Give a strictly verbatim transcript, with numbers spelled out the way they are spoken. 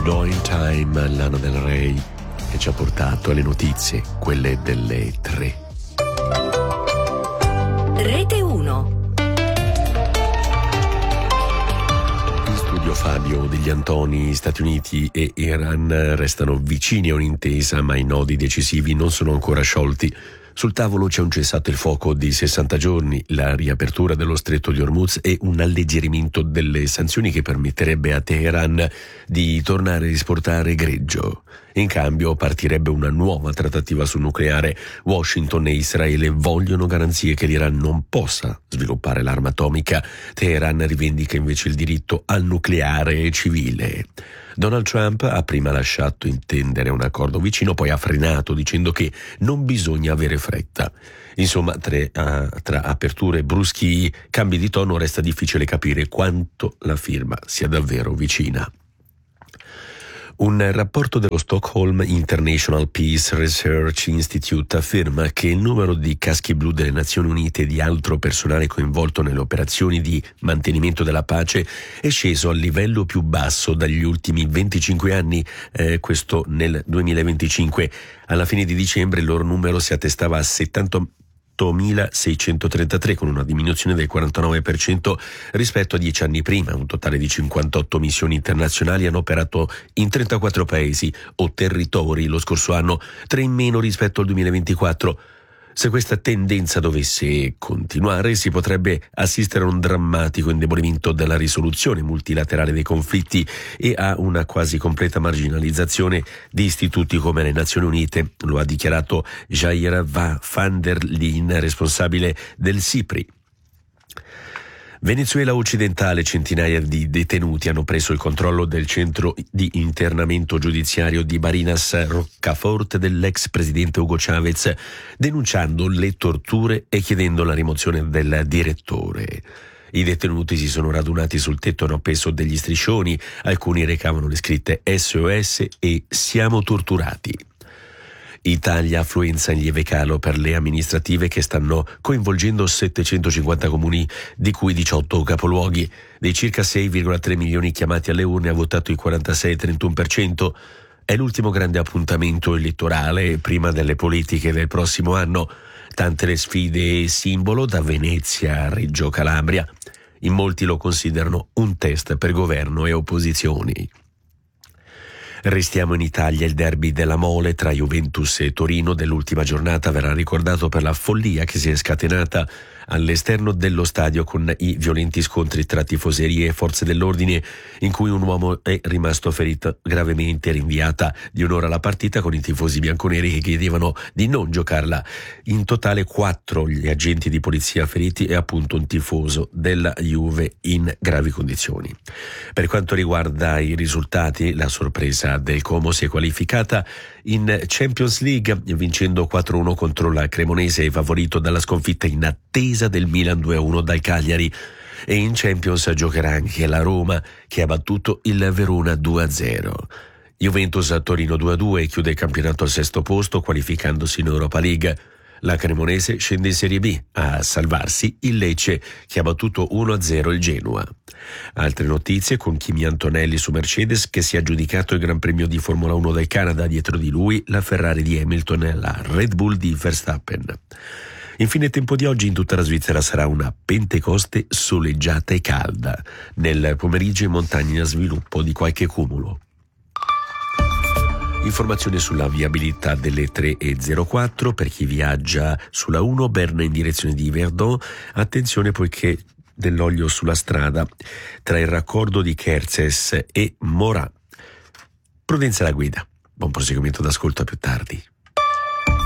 Blowing Time, Lana Del Rey, che ci ha portato alle notizie, quelle delle tre. Rete uno. In studio Fabio Degli Antoni. Stati Uniti e Iran restano vicini a un'intesa, ma i nodi decisivi non sono ancora sciolti. Sul tavolo c'è un cessato il fuoco di sessanta giorni, la riapertura dello stretto di Hormuz e un alleggerimento delle sanzioni che permetterebbe a Teheran di tornare a esportare greggio. In cambio partirebbe una nuova trattativa sul nucleare. Washington e Israele vogliono garanzie che l'Iran non possa sviluppare l'arma atomica. Teheran rivendica invece il diritto al nucleare civile. Donald Trump ha prima lasciato intendere un accordo vicino, poi ha frenato dicendo che non bisogna avere fretta. Insomma, tre, uh, tra aperture, bruschi cambi di tono, resta difficile capire quanto la firma sia davvero vicina. Un rapporto dello Stockholm International Peace Research Institute afferma che il numero di caschi blu delle Nazioni Unite e di altro personale coinvolto nelle operazioni di mantenimento della pace è sceso al livello più basso dagli ultimi venticinque anni, eh, questo nel duemilaventicinque. Alla fine di dicembre il loro numero si attestava a settantottomilaseicentotrentatré, con una diminuzione del quarantanove per cento rispetto a dieci anni prima. Un totale di cinquantotto missioni internazionali hanno operato in trentaquattro paesi o territori lo scorso anno, tre in meno rispetto al duemilaventiquattro. Se questa tendenza dovesse continuare, si potrebbe assistere a un drammatico indebolimento della risoluzione multilaterale dei conflitti e a una quasi completa marginalizzazione di istituti come le Nazioni Unite. Lo ha dichiarato Jair van der Leyen, responsabile del SIPRI. Venezuela occidentale, centinaia di detenuti hanno preso il controllo del centro di internamento giudiziario di Barinas Roccaforte dell'ex presidente Hugo Chavez, denunciando le torture e chiedendo la rimozione del direttore. I detenuti si sono radunati sul tetto appeso degli striscioni, alcuni recavano le scritte S O S e "Siamo torturati". Italia, affluenza in lieve calo per le amministrative che stanno coinvolgendo settecentocinquanta comuni, di cui diciotto capoluoghi. Dei circa sei virgola tre milioni chiamati alle urne ha votato il quarantasei virgola trentuno per cento. È l'ultimo grande appuntamento elettorale prima delle politiche del prossimo anno. Tante le sfide simbolo, da Venezia a Reggio Calabria. In molti lo considerano un test per governo e opposizioni. Restiamo in Italia. Il derby della Mole tra Juventus e Torino dell'ultima giornata verrà ricordato per la follia che si è scatenata all'esterno dello stadio con i violenti scontri tra tifoserie e forze dell'ordine, in cui un uomo è rimasto ferito gravemente. Rinviata di un'ora la partita, con i tifosi bianconeri che chiedevano di non giocarla. In totale quattro gli agenti di polizia feriti e appunto un tifoso della Juve in gravi condizioni. Per quanto riguarda i risultati, la sorpresa del Como si è qualificata in Champions League vincendo quattro a uno contro la Cremonese e favorito dalla sconfitta in attesa del Milan due a uno dal Cagliari. E in Champions giocherà anche la Roma, che ha battuto il Verona due a zero. Juventus a Torino due a due e chiude il campionato al sesto posto, qualificandosi in Europa League. La Cremonese scende in Serie B, a salvarsi il Lecce, che ha battuto uno a zero il Genoa. Altre notizie con Kimi Antonelli su Mercedes, che si è aggiudicato il Gran Premio di Formula uno del Canada, dietro di lui la Ferrari di Hamilton e la Red Bull di Verstappen. Infine, tempo di oggi: in tutta la Svizzera sarà una Pentecoste soleggiata e calda. Nel pomeriggio in montagna sviluppo di qualche cumulo. Informazione sulla viabilità delle tre e zero quattro per chi viaggia sulla uno Berna in direzione di Verdun. Attenzione, poiché dell'olio sulla strada tra il raccordo di Kerzes e Morat. Prudenza alla guida. Buon proseguimento d'ascolto, a più tardi.